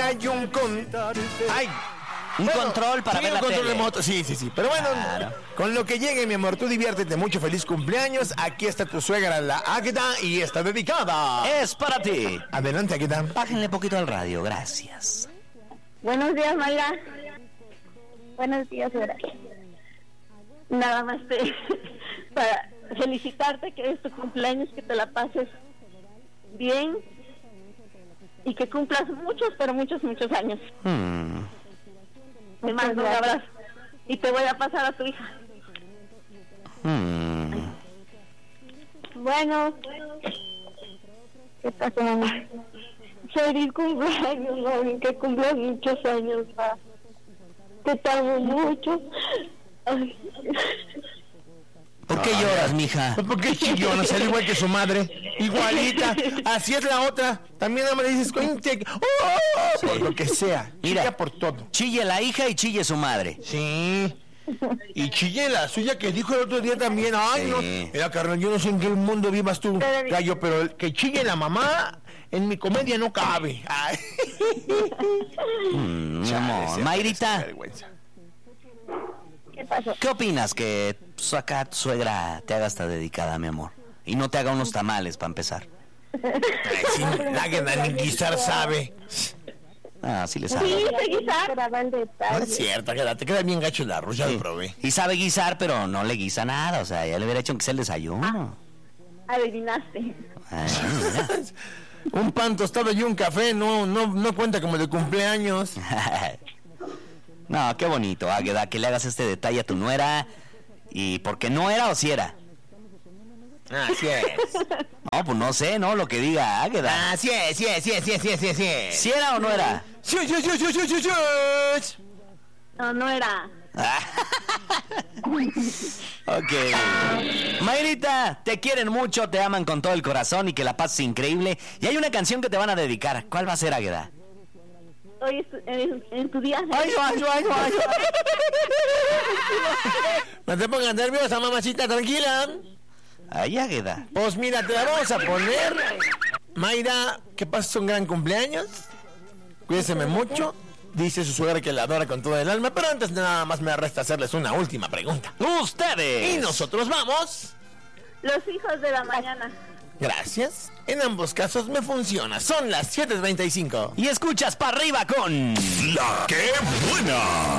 hay un control para ver la control tele. remoto. Sí. Pero bueno, Claro. con lo que llegue, mi amor, tú diviértete mucho. Feliz cumpleaños. Aquí está tu suegra, la Águeda, y está dedicada. Es para ti. Adelante, Águeda. Bájenle poquito al radio, gracias. Buenos días, Mayra. Buenos días, gracias. Nada más para felicitarte que es tu cumpleaños, que te la pases bien y que cumplas muchos, pero muchos años. Te mando un abrazo y te voy a pasar a tu hija. Bueno, ¿qué pasa, mamá? Feliz cumpleaños, mami, que cumplas muchos años más. Que te amo mucho. Ay. ¿Por qué lloras, mija? ¿Por qué chillona? Sale igual que su madre. Igualita. Así es la otra. También nada más le dices, por lo que sea. Mira. Chilla por todo. Chille la hija y chille su madre. Sí. Y chille la suya que dijo el otro día también. Ay, Sí. no. Mira, carnal, yo no sé en qué mundo vivas tú, gallo, pero el que chille la mamá, en mi comedia no cabe. Ay. Mi amor. Mayrita, Vergüenza. ¿Qué pasó? ¿qué opinas que pues, acá tu suegra te haga esta dedicada, mi amor? Y no te haga unos tamales para empezar. Ay, sí, nadie ni guisar sabe. Ah, sí le sabe. Sí, sé guisar. No es cierto, te queda bien gacho el arroz, ya Sí. lo probé. Y sabe guisar, pero no le guisa nada. O sea, ya le hubiera hecho aunque sea el desayuno. Adivinaste. Ay, mira. Un pan tostado y un café no cuenta como de cumpleaños. No, qué bonito, Águeda, que le hagas este detalle a tu nuera. ¿Y por qué no era o si era? Así es. No, pues no sé, ¿no? Lo que diga Águeda. Así es, sí. ¿Si era o no era? Sí. No era. Ok. Mayrita, te quieren mucho, te aman con todo el corazón y que la pases increíble. Y hay una canción que te van a dedicar. ¿Cuál va a ser, Águeda? Hoy en tu día. Ay. No te pongas nerviosa, mamacita, tranquila. Ay, Águeda. Pues mira, te la vamos a poner. Mayra, que pases un gran cumpleaños. Cuídeseme mucho. Dice su suegra que la adora con todo el alma. Pero antes nada más me resta hacerles una última pregunta. ¡Ustedes! Y nosotros vamos. Los hijos de la mañana. Gracias. En ambos casos me funciona. Son las 7:35. Y escuchas para arriba con... La que buena.